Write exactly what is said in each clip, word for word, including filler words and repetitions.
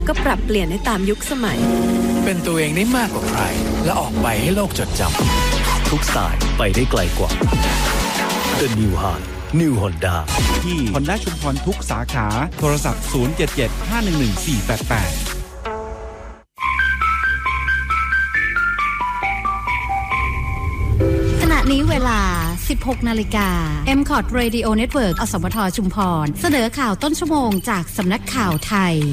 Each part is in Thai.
ก็ปรับเปลี่ยนได้ตามยุคสมัยเป็นตัวเองได้มากกว่าใครและออกไปให้โลกจดจำทุกสายไปได้ไกลกว่า The New High New Honda ที่ Honda ชุมพรทุกสาขาโทรศัพท์ศูนย์ เจ็ด เจ็ด ห้า หนึ่ง หนึ่ง สี่ แปด แปดขณะนี้เวลา สิบหก นาฬิกา เอ็ม คอท Radio Network อสมทชุมพรเสนอข่าวต้นชั่วโมงจากสำนักข่าวไทย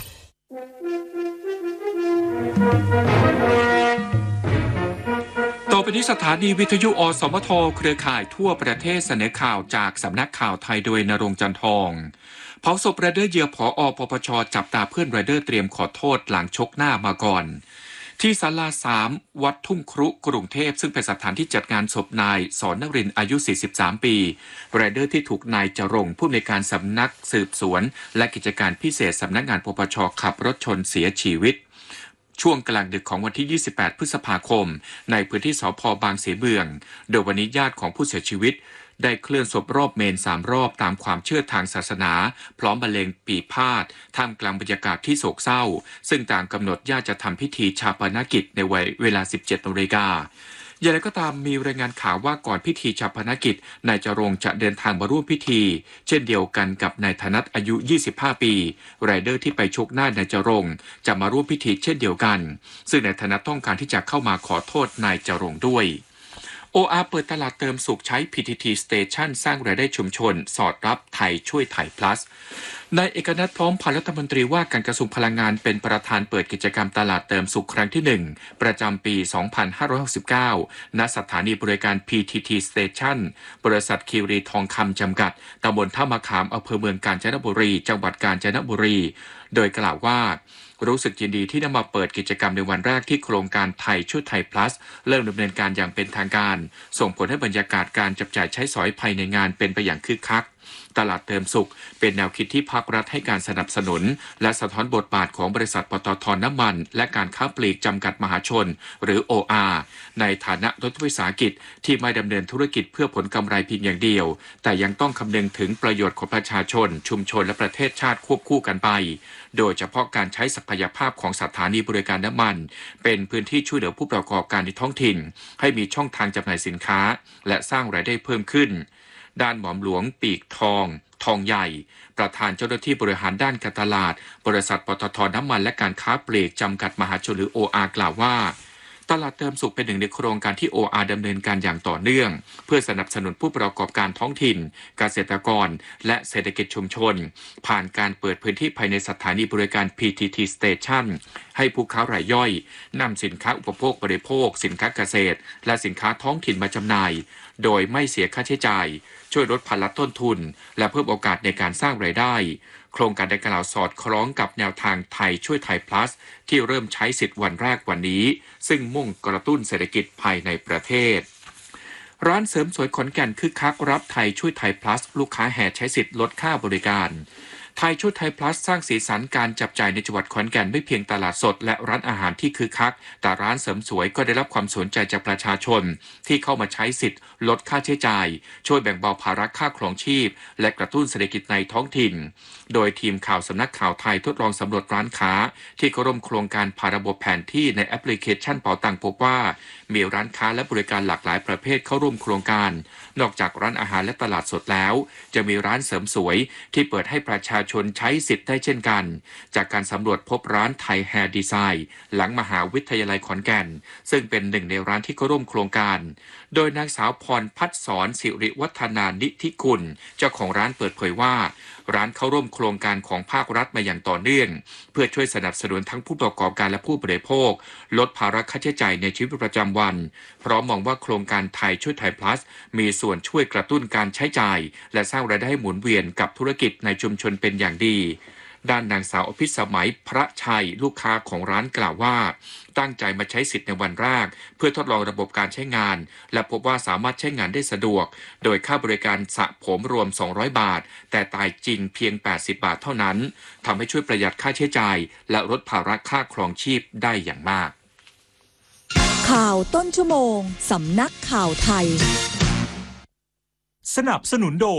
ต่อไปนี้สถานีวิทยุอสมทเครือข่ายทั่วประเทศเสนอข่าวจากสำนักข่าวไทยโดยณรงค์จันทองเผาศพไรเดอร์เหยื่อผอ.ปปช.จับตาเพื่อนไรเดอร์เตรียมขอโทษหลังชกหน้ามาก่อนที่ศาลาสามวัดทุ่งครุกรุงเทพซึ่งเป็นสถานที่จัดงานศพนายสอนนรินทร์อายุสี่สิบสามปีไรเดอร์ที่ถูกนายจรงค์ผู้อำนวยการสำนักสืบสวนและกิจการพิเศษสำนักงานปปช.ขับรถชนเสียชีวิตช่วงกลางดึกของวันที่ยี่สิบแปดพฤษภาคมในพื้นที่สภ.บางเสเบืองโดยวันนี้ญาติของผู้เสียชีวิตได้เคลื่อนศพรอบเมนสามรอบตามความเชื่อทางศาสนาพร้อมบรรเลงปีพาทย์ท่ามกลางบรรยากาศที่โศกเศร้าซึ่งต่างกำหนดญาติจะทำพิธีชาปนกิจในเวลา สิบเจ็ดนาฬิกาอย่างไรก็ตามมีรายงานข่าวว่าก่อนพิธีชาปนกิจนายจรงค์จะเดินทางมาร่วมพิธีเช่นเดียวกันกับนายธนัทอายุยี่สิบห้าปีไรเดอร์ที่ไปชกหน้านายจรงค์จะมาร่วมพิธีเช่นเดียวกันซึ่งนายธนัทต้องการที่จะเข้ามาขอโทษนายจรงค์ด้วยโอ อาร์ เปิดตลาดเติมสุขใช้ พี ที ที Station สร้างรายได้ชุมชนสอดรับไทยช่วยไทย plus นายเอกนัทพร้อมพันธ์รัฐมนตรีว่าการกระทรวงพลังงานเป็นประธานเปิดกิจกรรมตลาดเติมสุขครั้งที่หนึ่งประจำปีสองพันห้าร้อยหกสิบเก้าณสถานีบริการ พี ที ที Station บริษัทคิรีทองคำจำกัดตำบลท่ามะขามอำเภอเมืองกาญจนบุรีจังหวัดกาญจนบุรีโดยกล่าวว่ารู้สึกยินดีที่ได้มาเปิดกิจกรรมในวันแรกที่โครงการไทยช่วยไทย plus เริ่มดำเนินการอย่างเป็นทางการส่งผลให้บรรยากาศการจับจ่ายใช้สอยภายในงานเป็นไปอย่างคึกคักตลาดเติมสุขเป็นแนวคิดที่ภาครัฐให้การสนับสนุนและสะท้อนบทบาทของบริษัทปตท.น้ำมันและการค้าปลีกจำกัดมหาชนหรือ โอ อาร์ ในฐานะรัฐวิสาหกิจที่ไม่ดำเนินธุรกิจเพื่อผลกำไรเพียงอย่างเดียวแต่ยังต้องคำนึงถึงประโยชน์ของประชาชนชุมชนและประเทศชาติควบคู่กันไปโดยเฉพาะการใช้ศักยภาพของสถานีบริการน้ำมันเป็นพื้นที่ช่วยเหลือผู้ประกอบการในท้องถิ่นให้มีช่องทางจำหน่ายสินค้าและสร้างรายได้เพิ่มขึ้นด้านหม่อมหลวงปีกทองทองใหญ่ประธานเจ้าหน้าที่บริหารด้านการตลาดบริษัทปตท.น้ำมันและการค้าปลีกจำกัดมหาชนหรือ โอ อาร์ กล่าวว่าตลาดเติมสุขเป็นหนึ่งในโครงการที่ โอ อาร์ ดำเนินการอย่างต่อเนื่องเพื่อสนับสนุนผู้ประกอบการท้องถิ่นเกษตรกรและเศรษฐกิจชุมชนผ่านการเปิดพื้นที่ภายในสถานีบริการ พี ที ที Station ให้ผู้ค้ารายย่อยนำสินค้าอุปโภคบริโภคสินค้าเกษตรและสินค้าท้องถิ่นมาจำหน่ายโดยไม่เสียค่าใช้จ่ายช่วยลดภาระต้นทุนและเพิ่มโอกาสในการสร้างรายได้โครงการดังกล่าวสอดคล้องกับแนวทางไทยช่วยไทย plus ที่เริ่มใช้สิทธิ์วันแรกวันนี้ซึ่งมุ่งกระตุ้นเศรษฐกิจภายในประเทศร้านเสริมสวยขอนแก่นคึกคักรับไทยช่วยไทย plus ลูกค้าแห่ใช้สิทธิ์ลดค่าบริการไทยช่วยไทย plus สร้างสีสันการจับจ่ายในจังหวัดขอนแก่นไม่เพียงตลาดสดและร้านอาหารที่คึกคักแต่ร้านเสริมสวยก็ได้รับความสนใจจากประชาชนที่เข้ามาใช้สิทธิ์ลดค่าใช้จ่ายช่วยแบ่งเบาภาระค่าครองชีพและกระตุ้นเศรษฐกิจในท้องถิ่นโดยทีมข่าวสำนักข่าวไทยทดลองสำรวจร้านค้าที่เข้าร่วมโครงการผ่านระบบแผนที่ในแอปพลิเคชันเป๋าตังพบว่ามีร้านค้าและบริการหลากหลายประเภทเข้าร่วมโครงการนอกจากร้านอาหารและตลาดสดแล้วจะมีร้านเสริมสวยที่เปิดให้ประชาชนใช้สิทธิ์ได้เช่นกันจากการสำรวจพบร้านไทยแฮร์ดีไซน์หลังมหาวิทยาลัยขอนแก่นซึ่งเป็นหนึ่งในร้านที่เข้าร่วมโครงการโดยนางสาวพรพัฒสอนสิริวัฒนานิธิคุณเจ้าของร้านเปิดเผยว่าร้านเข้าร่วมโครงการของภาครัฐมาอย่างต่อเนื่องเพื่อช่วยสนับสนุนทั้งผู้ประกอบการและผู้บริโภคลดภาระค่าใช้จ่ายในชีวิตประจำวันเพราะมองว่าโครงการไทยช่วยไทย plus มีส่วนช่วยกระตุ้นการใช้จ่ายและสร้างรายได้ให้หมุนเวียนกับธุรกิจในชุมชนเป็นอย่างดีด้านนางสาวอภิสมัยพระชัยลูกค้าของร้านกล่าวว่าตั้งใจมาใช้สิทธิ์ในวันแรกเพื่อทดลองระบบการใช้งานและพบว่าสามารถใช้งานได้สะดวกโดยค่าบริการสระผมรวมสองร้อยบาทแต่จ่ายจริงเพียงแปดสิบบาทเท่านั้นทำให้ช่วยประหยัดค่าใช้จ่ายและลดภาระค่าครองชีพได้อย่างมากข่าวต้นชั่วโมงสำนักข่าวไทยสนับสนุนโดย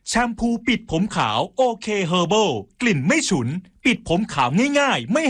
แชมพูปิดผมขาวโอเคเฮอร์เบิลกลิ่นไม่ฉุนปิดผมขาวง่ายๆไม่